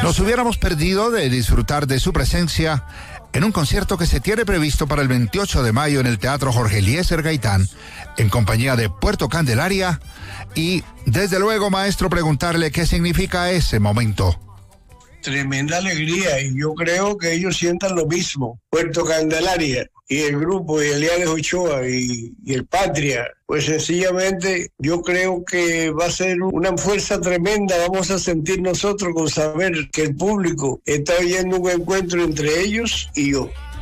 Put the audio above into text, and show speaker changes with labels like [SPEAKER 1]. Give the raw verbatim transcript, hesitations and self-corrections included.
[SPEAKER 1] Nos hubiéramos perdido de disfrutar de su presencia en un concierto que se tiene previsto para el veintiocho de mayo en el Teatro Jorge Eliezer Gaitán, en compañía de Puerto Candelaria, y desde luego, maestro, preguntarle qué significa ese momento.
[SPEAKER 2] Tremenda alegría, y yo creo que ellos sientan lo mismo. Puerto Candelaria y el grupo y Elianes Ochoa y, y el Patria, pues sencillamente yo creo que va a ser una fuerza tremenda. Vamos a sentir nosotros con saber que el público está oyendo un encuentro entre ellos y yo.